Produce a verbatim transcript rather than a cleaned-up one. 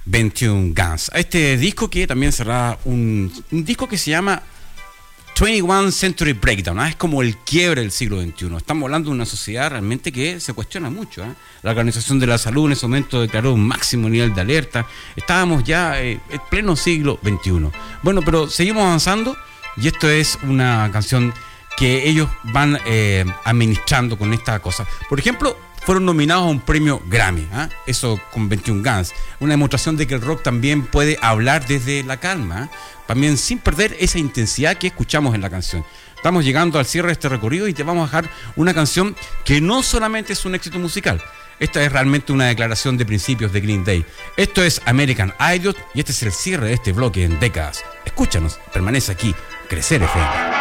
veintiún Guns. A este disco que también será un, un disco que se llama veintiuno Century Breakdown, ¿eh? Es como el quiebre del siglo veintiuno. Estamos hablando de una sociedad realmente que se cuestiona mucho, ¿eh? La Organización de la Salud en ese momento declaró un máximo nivel de alerta. Estábamos ya eh, en pleno siglo veintiuno. Bueno, pero seguimos avanzando y esto es una canción que ellos van eh, administrando con esta cosa. Por ejemplo, fueron nominados a un premio Grammy, ¿eh? Eso con veintiún Guns. Una demostración de que el rock también puede hablar desde la calma, ¿eh? También sin perder esa intensidad que escuchamos en la canción. Estamos llegando al cierre de este recorrido y te vamos a dejar una canción que no solamente es un éxito musical. Esta es realmente una declaración de principios de Green Day. Esto es American Idiot y este es el cierre de este bloque en décadas. Escúchanos, permanece aquí, Crecer F M.